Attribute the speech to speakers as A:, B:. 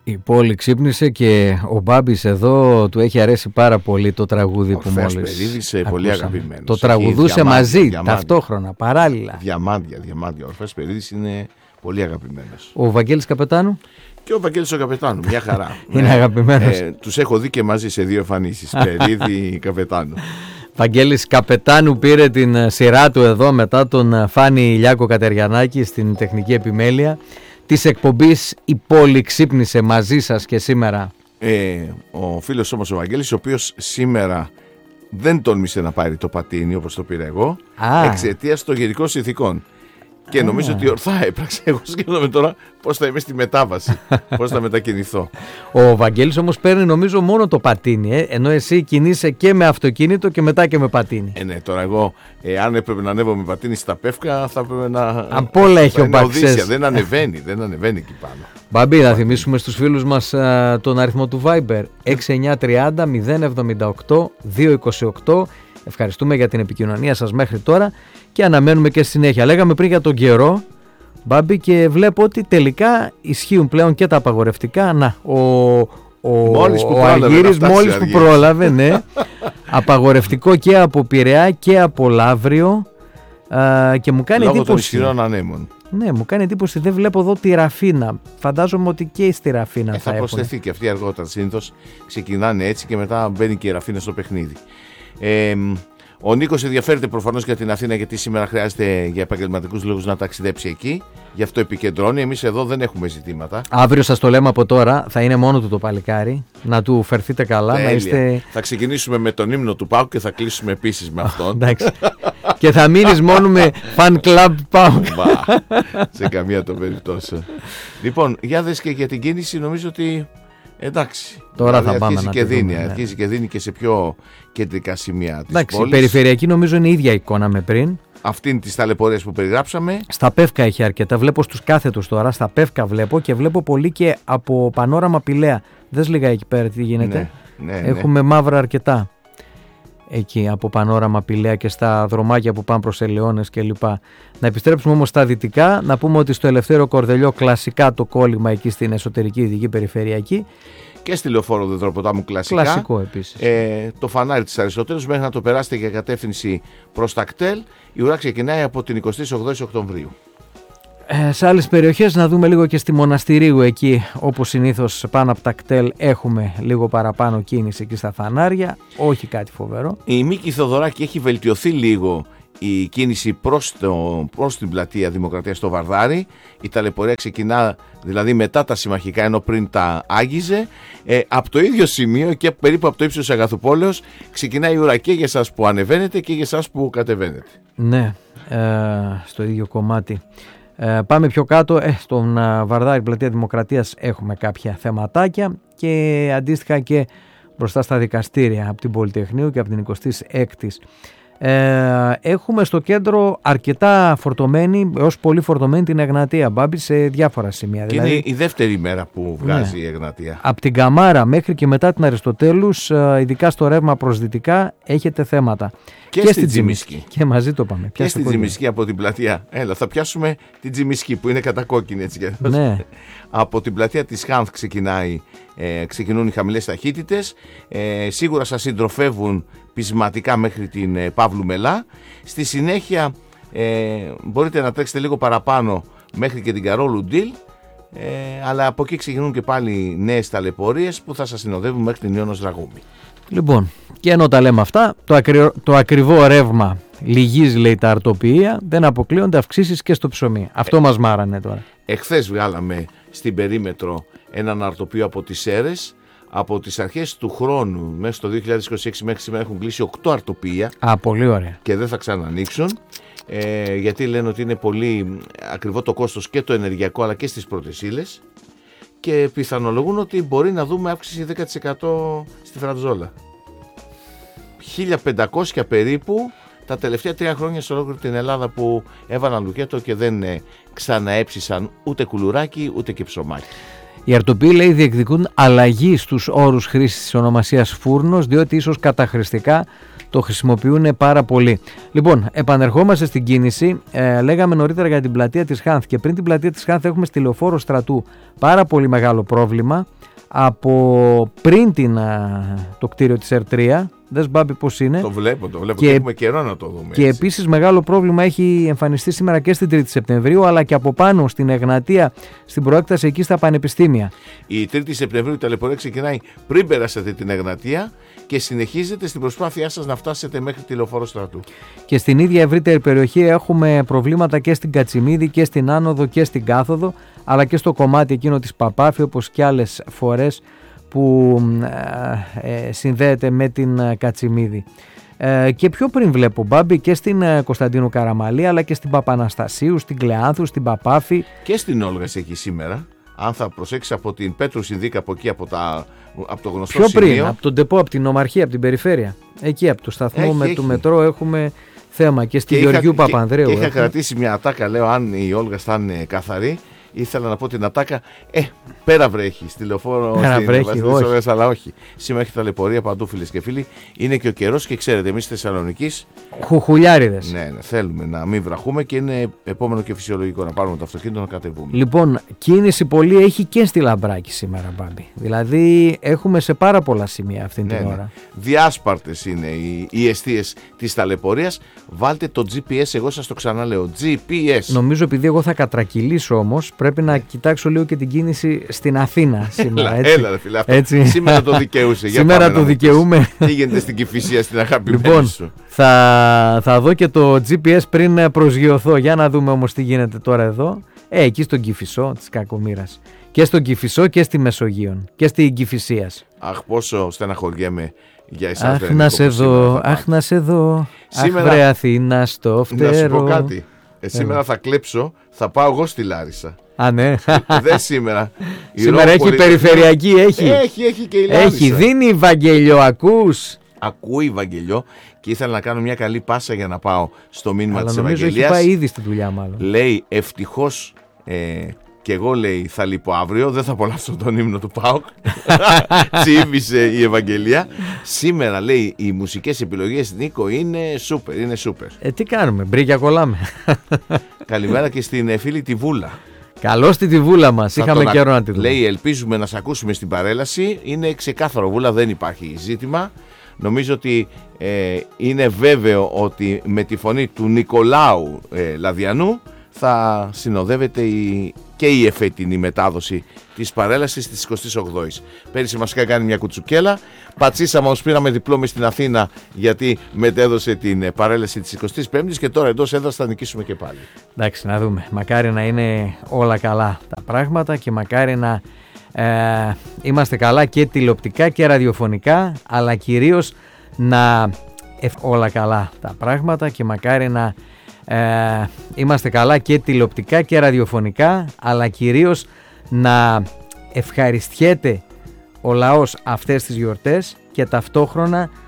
A: Η πόλη ξύπνησε και ο Μπάμπης εδώ του έχει αρέσει πάρα πολύ το τραγούδι που μόλις
B: ακούσαμε. Πολύ αγαπημένος.
A: Το τραγουδούσε μαζί, ταυτόχρονα, παράλληλα.
B: Διαμάντια. Ο Ορφέας Περίδης είναι πολύ αγαπημένος.
A: Ο Βαγγέλης Καπετάνου.
B: Και ο Βαγγέλης ο Καπετάνου, μια χαρά.
A: Είναι αγαπημένος.
B: Τους έχω δει και μαζί σε 2 εμφανίσεις, Περίδη, Καπετάνου.
A: Βαγγέλης Καπετάνου πήρε την σειρά του εδώ μετά τον Φάνη Ηλιάκο Κατεριανάκη στην τεχνική επιμέλεια της εκπομπής «Η πόλη ξύπνησε» μαζί σας και σήμερα.
B: Ο φίλος όμως ο Βαγγέλης, ο οποίος σήμερα δεν τόλμησε να πάρει το πατίνι όπως το πήρα εγώ, εξαιτίας των γενικών συνθηκών. Και νομίζω ότι ορθά έπραξε. Εγώ σκέφτομαι τώρα πώς θα είμαι στη μετάβαση, πώς θα μετακινηθώ.
A: Ο Βαγγέλης όμως παίρνει νομίζω μόνο το πατίνι, ενώ εσύ κινείσαι και με αυτοκίνητο και μετά και με πατίνι.
B: Ναι, τώρα εγώ, αν έπρεπε να ανέβω με πατίνι στα Πεύκα, θα έπρεπε να.
A: Απ' όλα έχει ο Μπαξές.
B: Δεν ανεβαίνει εκεί πάνω.
A: Μπαμπή, θα θυμίσουμε στους φίλους μας τον αριθμό του Viber 6930 078 228. Ευχαριστούμε για την επικοινωνία σας μέχρι τώρα και αναμένουμε και στη συνέχεια. Λέγαμε πριν για τον καιρό, Μπάμπη, και βλέπω ότι τελικά ισχύουν πλέον και τα απαγορευτικά. Να, ο Αργύρης μόλις που πρόλαβε, ναι, απαγορευτικό και από Πειραιά και από Λαύριο, και μου κάνει
B: λόγω
A: εντύπωση.
B: Των ισχυρών ανέμων.
A: Ναι, μου κάνει εντύπωση, δεν βλέπω εδώ τη Ραφίνα. Φαντάζομαι ότι και στη Ραφίνα θα
B: προσθεθεί και αυτή αργότερα. Συνήθως ξεκινάνε έτσι και μετά μπαίνει και η Ραφίνα στο παιχνίδι. Ο Νίκος ενδιαφέρεται προφανώς για την Αθήνα, γιατί σήμερα χρειάζεται για επαγγελματικούς λόγους να ταξιδέψει εκεί. Γι' αυτό επικεντρώνει. Εμείς εδώ δεν έχουμε ζητήματα.
A: Αύριο σας το λέμε από τώρα, θα είναι μόνο του το παλικάρι. Να του φερθείτε καλά. Να είστε...
B: Θα ξεκινήσουμε με τον ύμνο του ΠΑΟΚ και θα κλείσουμε επίσης με αυτόν.
A: Εντάξει. Και θα μείνεις μόνο με fan club ΠΑΟΚ.
B: Σε καμία των περιπτώσεων. Λοιπόν, για δες και για την κίνηση, νομίζω ότι. Εντάξει.
A: Τώρα θα πάμε να
B: αρχίζει και δίνει και σε πιο κεντρικά σημεία της
A: εντάξει,
B: πόλης.
A: Η περιφερειακή νομίζω είναι η ίδια εικόνα με πριν.
B: Αυτήν της ταλαιπωρίας που περιγράψαμε.
A: Στα Πεύκα έχει αρκετά. Βλέπω στους κάθετους τώρα. Στα Πεύκα βλέπω και βλέπω πολύ και από Πανόραμα Πηλαία. Δες λίγα εκεί πέρα τι γίνεται.
B: Ναι.
A: Έχουμε μαύρα αρκετά. Εκεί από Πανόραμα Πηλαία και στα δρομάκια που πάνε προς Ελαιώνες κλπ. Να επιστρέψουμε όμως στα δυτικά. Να πούμε ότι στο Ελευθέριο Κορδελιό κλασικά το κόλλημα εκεί στην εσωτερική δυτική περιφερειακή.
B: Και στη Λεωφόρο Δεντροποτάμου κλασικά.
A: Κλασικό επίσης.
B: Το φανάρι της Αριστοτέλους μέχρι να το περάσετε για κατεύθυνση προς τα κτέλ. Η ουρά ξεκινάει από την 28η Οκτωβρίου.
A: Σε άλλες περιοχές να δούμε λίγο και στη Μοναστηρίου εκεί, όπως συνήθως πάνω από τα κτέλ έχουμε λίγο παραπάνω κίνηση εκεί στα φανάρια. Όχι κάτι φοβερό.
B: Η Μίκη Θοδωράκη έχει βελτιωθεί λίγο η κίνηση προς την πλατεία Δημοκρατίας στο Βαρδάρι. Η ταλαιπωρία ξεκινά δηλαδή μετά τα συμμαχικά, ενώ πριν τα άγγιζε. Από το ίδιο σημείο και περίπου από το ύψος Αγαθουπόλεως ξεκινάει η ουρά και για εσάς που ανεβαίνετε και για εσάς που κατεβαίνετε.
A: Ναι, στο ίδιο κομμάτι. Πάμε πιο κάτω, στον Βαρδάρι πλατεία Δημοκρατίας έχουμε κάποια θεματάκια και αντίστοιχα και μπροστά στα δικαστήρια από την Πολυτεχνείου και από την 26η. Έχουμε στο κέντρο αρκετά φορτωμένη έως πολύ φορτωμένη την Εγνατία, Μπάμπη, σε διάφορα σημεία.
B: Και δηλαδή, είναι η δεύτερη μέρα που βγάζει η Εγνατία.
A: Από την Καμάρα μέχρι και μετά την Αριστοτέλους, ειδικά στο ρεύμα προς δυτικά, έχετε θέματα.
B: Και στην Τζιμισκή.
A: Και μαζί το πάμε.
B: Και στην Τζιμισκή από την πλατεία. Έλα, θα πιάσουμε την Τζιμισκή που είναι κατακόκκινη έτσι.
A: Ναι.
B: Από την πλατεία της Χάνθ ξεκινούν οι χαμηλές ταχύτητες. Σίγουρα σας συντροφεύουν πεισματικά μέχρι την Παύλου Μελά. Στη συνέχεια μπορείτε να τρέξετε λίγο παραπάνω μέχρι και την Καρόλου Ντίλ. Αλλά από εκεί ξεκινούν και πάλι νέες ταλαιπωρίες που θα σας συνοδεύουν μέχρι την Ιόνος Ραγούμη.
A: Λοιπόν, και ενώ τα λέμε αυτά, το ακριβό ρεύμα λυγίζει, λέει τα αρτοποιεία, δεν αποκλείονται αυξήσεις και στο ψωμί. Αυτό μας μάρανε τώρα.
B: Εχθές βγάλαμε στην περίμετρο έναν αρτοποιείο από τις Σέρρες. Από τις αρχές του χρόνου μέχρι το 2026 μέχρι σήμερα έχουν κλείσει 8 αρτοποιεία.
A: Πολύ ωραία.
B: Και δεν θα ξανανοίξουν. Γιατί λένε ότι είναι πολύ ακριβό το κόστος και το ενεργειακό αλλά και στις πρώτες ύλες. Και πιθανολογούν ότι μπορεί να δούμε αύξηση 10% στη Φραντζόλα. 1.500 περίπου τα τελευταία 3 χρόνια σε ολόκληρη την Ελλάδα που έβαλαν λουκέτο και δεν ξαναέψησαν ούτε κουλουράκι ούτε και ψωμάκι.
A: Οι αρτοποιοί, λέει, διεκδικούν αλλαγή στους όρους χρήσης της ονομασίας φούρνος, διότι ίσως καταχρηστικά το χρησιμοποιούν πάρα πολύ. Λοιπόν, επανερχόμαστε στην κίνηση. Λέγαμε νωρίτερα για την πλατεία της Χάνθ, και πριν την πλατεία της Χάνθ έχουμε στη Λεωφόρο Στρατού πάρα πολύ μεγάλο πρόβλημα από πριν το κτίριο της R3. Δες, Μπάμπη, πώς είναι.
B: Το βλέπω και έχουμε καιρό να το δούμε.
A: Και επίσης μεγάλο πρόβλημα έχει εμφανιστεί σήμερα και στην 3η Σεπτεμβρίου, αλλά και από πάνω στην Εγνατία, στην προέκταση εκεί στα πανεπιστήμια.
B: Η 3η Σεπτεμβρίου η ταλαιπωρία ξεκινάει πριν περάσετε την Εγνατία και συνεχίζετε στην προσπάθειά σας να φτάσετε μέχρι τη Λεωφόρο Στρατού.
A: Και στην ίδια ευρύτερη περιοχή έχουμε προβλήματα και στην Κατσιμίδη και στην Άνοδο και στην Κάθοδο, αλλά και στο κομμάτι εκείνο της Παπάφη, όπως και άλλες φορές που συνδέεται με την Κατσιμίδη. Και πιο πριν βλέπω, Μπάμπη, και στην Κωνσταντίνου Καραμαλή, αλλά και στην Παπαναστασίου, στην Κλεάνθου, στην Παπάφη.
B: Και στην Όλγας εκεί σήμερα. Αν θα προσέξεις, από την Πέτρου Συνδίκα, από εκεί, από το γνωστό
A: πιο
B: σημείο.
A: Πριν, από τον Τεπό, από την Ομαρχία, από την περιφέρεια. Εκεί, από το σταθμό του μετρό έχουμε θέμα. Και στη Γεωργίου Παπανδρέου.
B: Και είχα κρατήσει μια ατάκα, λέω, αν η Όλγας θα είναι καθαρή. Ήθελα να πω την ατάκα, πέρα βρέχει στη Λεωφόρο, αλλά όχι. Σήμερα έχει ταλαιπωρία παντού, φίλες και φίλοι. Είναι και ο καιρός και ξέρετε, εμείς στη Θεσσαλονίκη.
A: Χουχουλιάριδες.
B: Ναι, θέλουμε να μην βραχούμε και είναι επόμενο και φυσιολογικό να πάρουμε το αυτοκίνητο να κατεβούμε.
A: Λοιπόν, κίνηση πολύ έχει και στη Λαμπράκη σήμερα, Μπάμπη. Δηλαδή έχουμε σε πάρα πολλά σημεία αυτή την ώρα.
B: Διάσπαρτες είναι οι εστίες της ταλαιπωρίας. Βάλτε το GPS, εγώ σας το ξαναλέω. GPS.
A: Νομίζω, επειδή εγώ θα κατρακυλήσω όμως, πρέπει να κοιτάξω λίγο και την κίνηση στην Αθήνα σήμερα.
B: Έλα, ρε φίλε, αυτό. Σήμερα το δικαιούσε.
A: Σήμερα το δικαιούμαι.
B: Τι γίνεται στην Κηφισία, στην αγαπημένη
A: λοιπόν,
B: σου.
A: Θα δω και το GPS πριν προσγειωθώ. Για να δούμε όμως τι γίνεται τώρα εδώ. Εκεί στον Κηφισό της κακομοίρας. Και στον Κηφισό και στη Μεσογείον. Και στην Κηφισίας.
B: Αχ, πόσο στεναχωριέμαι για εσάς.
A: Αχ, να σε δω, αχ, να σε δω. Σήμερα, αχ, βρε Αθήνα στο φτερό.
B: Να σου πω κάτι. Σήμερα θα κλέψω, θα πάω εγώ στη Λάρισα.
A: Α, ναι.
B: Δεν σήμερα.
A: Σήμερα έχει περιφερειακή, έχει.
B: Έχει και η Λάρισα.
A: Έχει, δίνει Βαγγελιό, ακούς.
B: Ακούει Βαγγελιό και ήθελα να κάνω μια καλή πάσα για να πάω στο μήνυμα της
A: Ευαγγελίας.
B: Ευαγγελίας.
A: Έχει πάει ήδη στη δουλειά μάλλον.
B: Λέει ευτυχώς και εγώ, λέει, θα λείπω αύριο, δεν θα απολαύσω τον ύμνο του ΠΑΟΚ. Τσίβησε η Ευαγγελία. Σήμερα, λέει, οι μουσικές επιλογές, Νίκο, είναι σούπερ, είναι σούπερ.
A: Τι κάνουμε, μπρίκια κολλάμε.
B: Καλημέρα και στην φίλη τη Βούλα.
A: Καλώς τη Βούλα μας, είχαμε καιρό να τη δούμε.
B: Λέει, ελπίζουμε να σε ακούσουμε στην παρέλαση. Είναι ξεκάθαρο, Βούλα, δεν υπάρχει ζήτημα. Νομίζω ότι είναι βέβαιο ότι με τη φωνή του Νικολάου Λαδιανού θα συνοδεύεται και η εφέτεινη μετάδοση της παρέλασης της 28ης. Πέρυσι μας είχα κάνει μια κουτσουκέλα. Πατσίσαμε όμως, πήραμε διπλώμη στην Αθήνα γιατί μετέδωσε την παρέλαση της 25ης και τώρα εντός έδρας θα νικήσουμε και πάλι.
A: Εντάξει, να δούμε. Μακάρι να είναι όλα καλά τα πράγματα και μακάρι να είμαστε καλά και τηλεοπτικά και ραδιοφωνικά, αλλά κυρίως να όλα καλά τα πράγματα και μακάρι να είμαστε καλά και τηλεοπτικά και ραδιοφωνικά, αλλά κυρίως να ευχαριστιέται ο λαός αυτές τις γιορτές και ταυτόχρονα